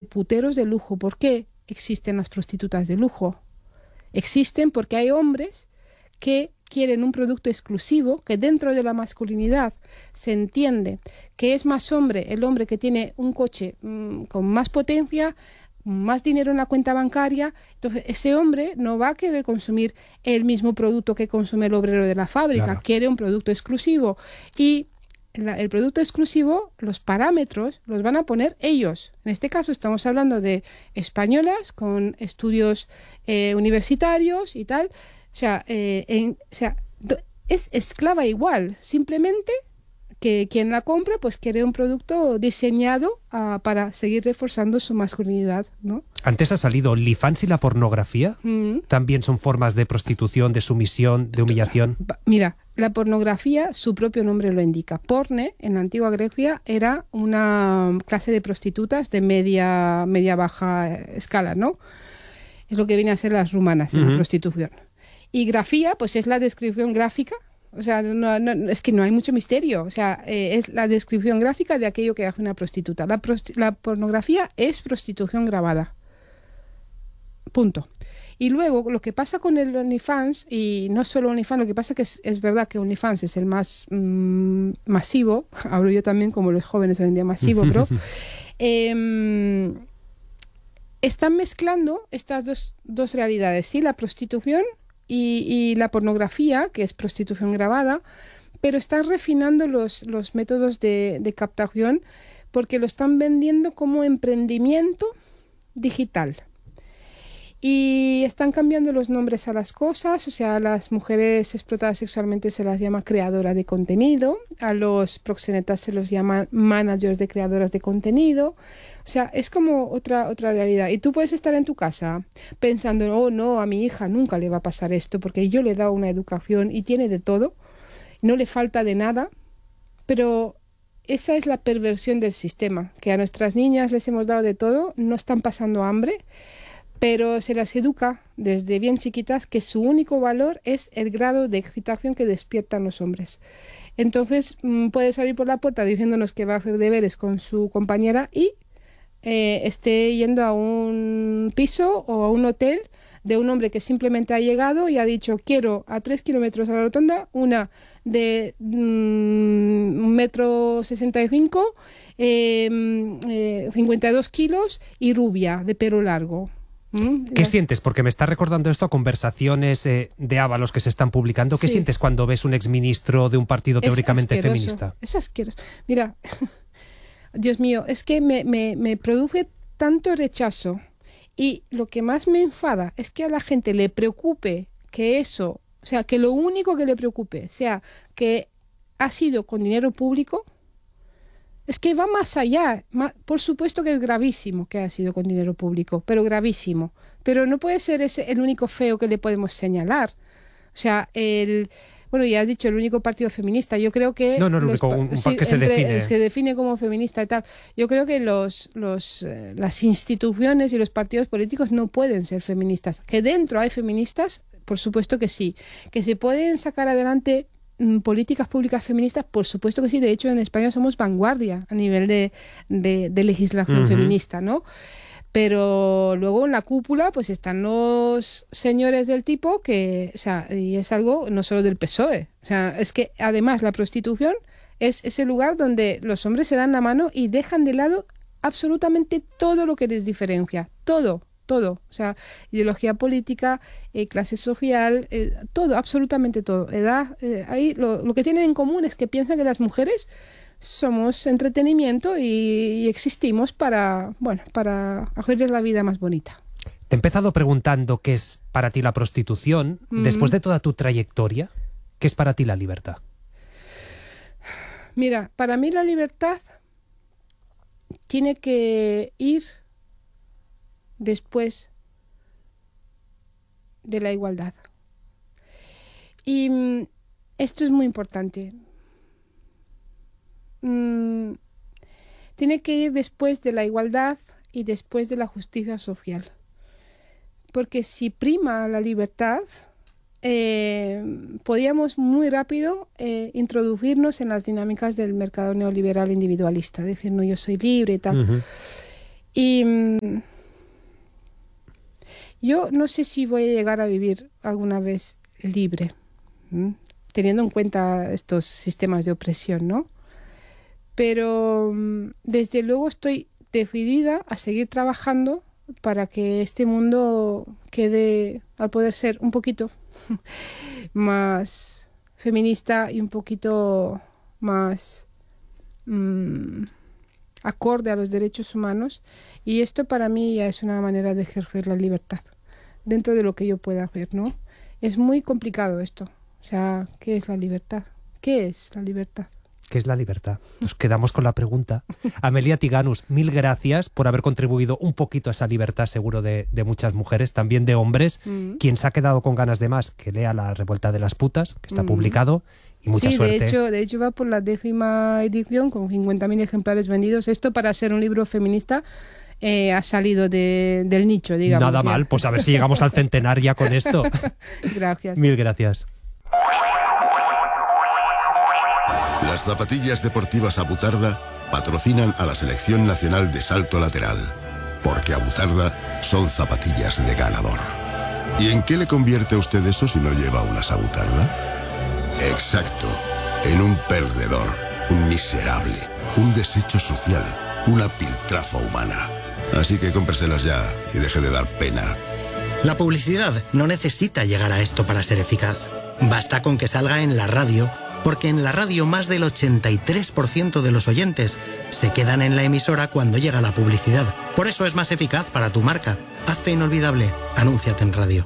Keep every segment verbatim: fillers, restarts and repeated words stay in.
puteros de lujo. ¿Por qué existen las prostitutas de lujo? Existen porque hay hombres que quieren un producto exclusivo, que dentro de la masculinidad se entiende que es más hombre el hombre que tiene un coche mmm, con más potencia, más dinero en la cuenta bancaria. Entonces ese hombre no va a querer consumir el mismo producto que consume el obrero de la fábrica, claro. Quiere un producto exclusivo y la, el producto exclusivo, los parámetros los van a poner ellos. En este caso estamos hablando de españolas con estudios eh, universitarios y tal. O sea, eh, en, o sea, es esclava igual, simplemente que quien la compra pues quiere un producto diseñado uh, para seguir reforzando su masculinidad, ¿no? Antes ha salido OnlyFans y la pornografía. Mm. También son formas de prostitución, de sumisión, de humillación. Mira, la pornografía, su propio nombre lo indica. Porne, en la antigua Grecia, era una clase de prostitutas de media, media baja escala, ¿no? Es lo que viene a ser las rumanas en uh-huh. la prostitución. Y grafía, pues es la descripción gráfica. O sea, no, no, es que no hay mucho misterio. O sea, eh, es la descripción gráfica de aquello que hace una prostituta. La, prosti- la pornografía es prostitución grabada. Punto. Y luego, lo que pasa con el OnlyFans, y no solo OnlyFans, lo que pasa que es, es verdad que OnlyFans es el más mmm, masivo, hablo yo también como los jóvenes hoy en día masivo, pero eh, están mezclando estas dos, dos realidades, ¿sí? La prostitución Y, y la pornografía, que es prostitución grabada, pero están refinando los, los métodos de, de captación porque lo están vendiendo como emprendimiento digital. Y están cambiando los nombres a las cosas, o sea, a las mujeres explotadas sexualmente se las llama creadoras de contenido, a los proxenetas se los llama managers de creadoras de contenido. O sea, es como otra, otra realidad. Y tú puedes estar en tu casa pensando, oh no, a mi hija nunca le va a pasar esto porque yo le he dado una educación y tiene de todo, no le falta de nada, pero esa es la perversión del sistema, que a nuestras niñas les hemos dado de todo, no están pasando hambre, pero se las educa desde bien chiquitas que su único valor es el grado de excitación que despiertan los hombres. Entonces mmm, puede salir por la puerta diciéndonos que va a hacer deberes con su compañera y eh, esté yendo a un piso o a un hotel de un hombre que simplemente ha llegado y ha dicho quiero a tres kilómetros a la rotonda una de un mmm, metro sesenta y cinco, eh, eh, cincuenta y dos kilos y rubia, de pelo largo. ¿Mm? ¿Qué sientes? Porque me está recordando esto a conversaciones eh, de Ábalos que se están publicando. ¿Qué sí. sientes cuando ves un exministro de un partido teóricamente es feminista? Es asqueroso. Mira, Dios mío, es que me, me, me produce tanto rechazo y lo que más me enfada es que a la gente le preocupe que eso, o sea, que lo único que le preocupe sea que ha sido con dinero público. Es que va más allá. Por supuesto que es gravísimo que haya sido con dinero público, pero gravísimo. Pero no puede ser ese el único feo que le podemos señalar. O sea, el... Bueno, ya has dicho, el único partido feminista. Yo creo que... No, no, el único, un, un sí, que se entre, define. Es que define como feminista y tal. Yo creo que los, los, eh, las instituciones y los partidos políticos no pueden ser feministas. Que dentro hay feministas, por supuesto que sí. Que se pueden sacar adelante políticas públicas feministas, por supuesto que sí. De hecho, en España somos vanguardia a nivel de, de, de legislación uh-huh. feminista, ¿no? Pero luego en la cúpula pues están los señores del tipo que, o sea, y es algo no solo del P S O E. O sea, es que además la prostitución es ese lugar donde los hombres se dan la mano y dejan de lado absolutamente todo lo que les diferencia. Todo. Todo, o sea, ideología política, eh, clase social, eh, todo, absolutamente todo. Edad, eh, ahí lo, lo que tienen en común es que piensan que las mujeres somos entretenimiento y, y existimos para, bueno, para hacerles la vida más bonita. Te he empezado preguntando qué es para ti la prostitución. Mm. Después de toda tu trayectoria, ¿qué es para ti la libertad? Mira, para mí la libertad tiene que ir después de la igualdad. Y mm, esto es muy importante. Mm, tiene que ir después de la igualdad y después de la justicia social. Porque si prima la libertad, eh, podíamos muy rápido eh, introducirnos en las dinámicas del mercado neoliberal individualista. Decir, no, yo soy libre y tal. Uh-huh. Y mmm, yo no sé si voy a llegar a vivir alguna vez libre, ¿m? teniendo en cuenta estos sistemas de opresión, ¿no? Pero mmm, desde luego estoy decidida a seguir trabajando para que este mundo quede, al poder ser, un poquito más feminista y un poquito más mmm, acorde a los derechos humanos. Y esto para mí ya es una manera de ejercer la libertad dentro de lo que yo pueda hacer, ¿no? Es muy complicado esto. O sea, ¿qué es la libertad? ¿Qué es la libertad? ¿Qué es la libertad? Nos quedamos con la pregunta. Amelia Tiganus, mil gracias por haber contribuido un poquito a esa libertad, seguro, de, de muchas mujeres, también de hombres. Mm. Quien se ha quedado con ganas de más, que lea La Revuelta de las Putas, que está mm. publicado. Y mucha sí, suerte. De hecho, de hecho va por la décima edición con cincuenta mil ejemplares vendidos. Esto, para ser un libro feminista, eh, ha salido de, del nicho, digamos. Nada ya. mal, pues a ver si llegamos al centenar ya con esto. Gracias. Mil gracias. Las zapatillas deportivas Abutarda patrocinan a la Selección Nacional de Salto Lateral, porque Abutarda son zapatillas de ganador. ¿Y en qué le convierte a usted eso si no lleva unas Abutarda? Exacto, en un perdedor, un miserable, un desecho social, una piltrafa humana. Así que cómpreselas ya y deje de dar pena. La publicidad no necesita llegar a esto para ser eficaz. Basta con que salga en la radio, porque en la radio más del ochenta y tres por ciento de los oyentes se quedan en la emisora cuando llega la publicidad. Por eso es más eficaz para tu marca. Hazte inolvidable. Anúnciate en radio.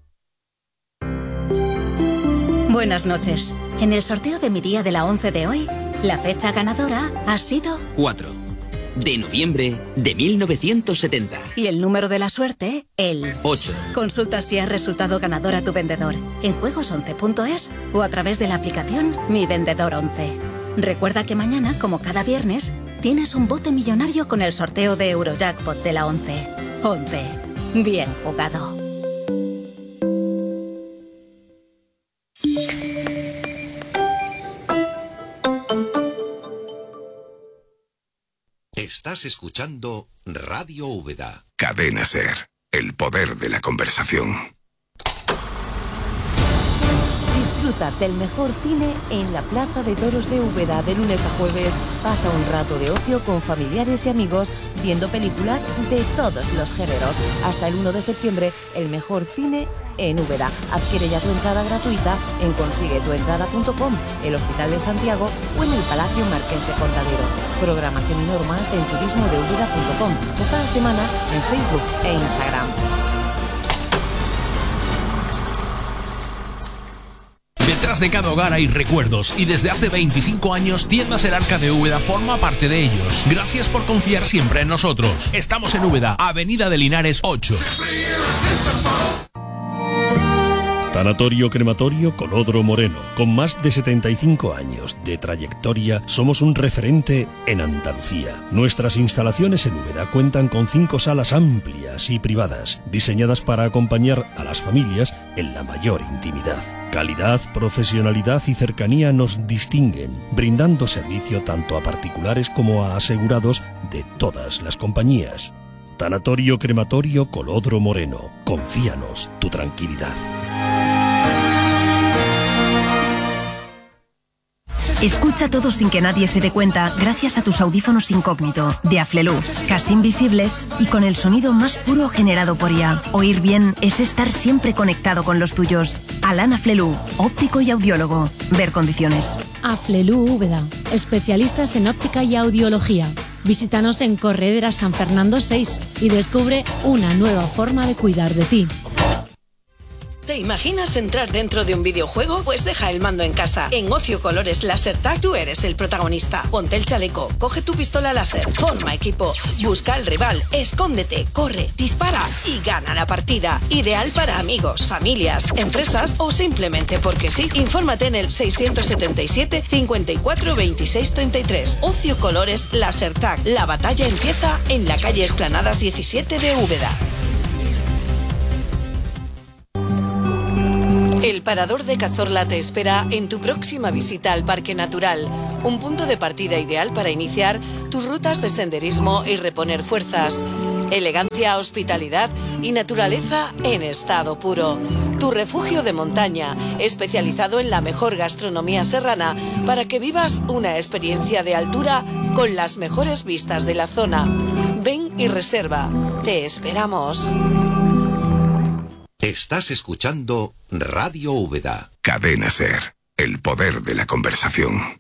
Buenas noches. En el sorteo de mi día de la once de hoy, la fecha ganadora ha sido cuatro de noviembre de mil novecientos setenta. Y el número de la suerte, el ocho. Consulta si has resultado ganador a tu vendedor en juegos once punto es o a través de la aplicación Mi Vendedor once. Recuerda que mañana, como cada viernes, tienes un bote millonario con el sorteo de Eurojackpot de la once. once. Bien jugado. Estás escuchando Radio Úbeda. Cadena SER, el poder de la conversación. Disfruta del mejor cine en la Plaza de Toros de Úbeda. De lunes a jueves pasa un rato de ocio con familiares y amigos viendo películas de todos los géneros. Hasta el uno de septiembre, el mejor cine en Úbeda. Adquiere ya tu entrada gratuita en consigue tu entrada punto com, el Hospital de Santiago o en el Palacio Marqués de Contadero. Programación y normas en turismo de úbeda punto com o cada semana en Facebook e Instagram. Detrás de cada hogar hay recuerdos y desde hace veinticinco años Tiendas El Arca de Úbeda forma parte de ellos. Gracias por confiar siempre en nosotros. Estamos en Úbeda, Avenida de Linares ocho. Tanatorio Crematorio Colodro Moreno. Con más de setenta y cinco años de trayectoria, somos un referente en Andalucía. Nuestras instalaciones en Úbeda cuentan con cinco salas amplias y privadas, diseñadas para acompañar a las familias en la mayor intimidad. Calidad, profesionalidad y cercanía nos distinguen, brindando servicio tanto a particulares como a asegurados de todas las compañías. Tanatorio Crematorio Colodro Moreno. Confíanos tu tranquilidad. Escucha todo sin que nadie se dé cuenta gracias a tus audífonos incógnito de Aflelu, casi invisibles y con el sonido más puro generado por I A. Oír bien es estar siempre conectado con los tuyos. Alan Aflelu, óptico y audiólogo. Ver condiciones. Aflelu Úbeda, especialistas en óptica y audiología. Visítanos en Corredera San Fernando seis y descubre una nueva forma de cuidar de ti. ¿Te imaginas entrar dentro de un videojuego? Pues deja el mando en casa. En Ocio Colores Lasertag tú eres el protagonista. Ponte el chaleco, coge tu pistola láser, forma equipo, busca al rival, escóndete, corre, dispara y gana la partida. Ideal para amigos, familias, empresas o simplemente porque sí. Infórmate en el seiscientos setenta y siete, cincuenta y cuatro, veintiséis, treinta y tres. Ocio Colores Lasertag. La batalla empieza en la calle Esplanadas diecisiete de Úbeda. El Parador de Cazorla te espera en tu próxima visita al Parque Natural, un punto de partida ideal para iniciar tus rutas de senderismo y reponer fuerzas. Elegancia, hospitalidad y naturaleza en estado puro. Tu refugio de montaña, especializado en la mejor gastronomía serrana para que vivas una experiencia de altura con las mejores vistas de la zona. Ven y reserva. Te esperamos. Estás escuchando Radio Úbeda. Cadena Ser, el poder de la conversación.